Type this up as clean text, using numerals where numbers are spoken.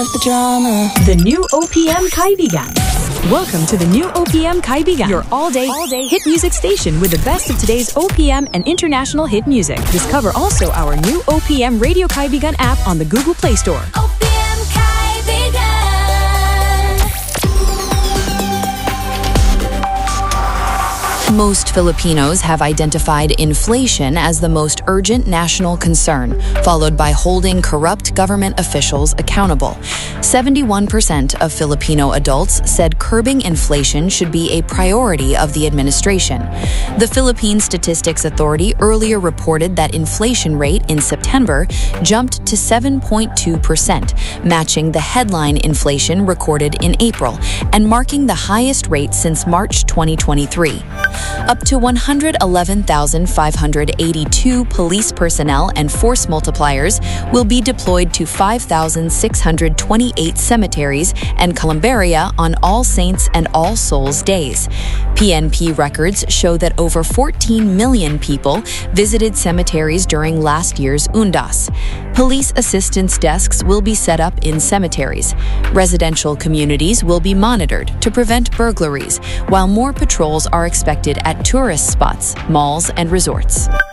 worth the drama. The new OPM Kaibigan. Welcome to the new OPM Kaibigan, your all-day hit music station with the best of today's OPM and international hit music. Discover also our new OPM Radio Kaibigan app on the Google Play Store. OPM Kaibigan. Most Filipinos have identified inflation as the most urgent national concern, followed by holding corrupt government officials accountable. 71% of Filipino adults said curbing inflation should be a priority of the administration. The Philippine Statistics Authority earlier reported that inflation rate in September jumped to 7.2%, matching the headline inflation recorded in April and marking the highest rate since March 2023. Up to 111,582 police personnel and force multipliers will be deployed to 5,628 cemeteries and columbaria on All Saints and All Souls days. PNP records show that over 14 million people visited cemeteries during last year's Undas. Police assistance desks will be set up in cemeteries. Residential communities will be monitored to prevent burglaries, while more patrols are expected at tourist spots, malls, and resorts.